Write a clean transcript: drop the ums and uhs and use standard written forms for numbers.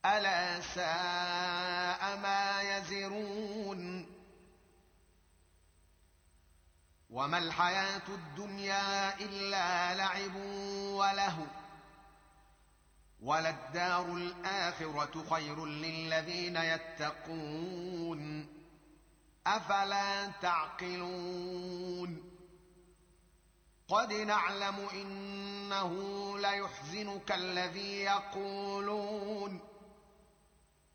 ألا ساء ما يزرون وما الحياة الدنيا إلا لعب ولهو وللدار الآخرة خير للذين يتقون أفلا تعقلون قد نعلم إنه ليحزنك الذي يقولون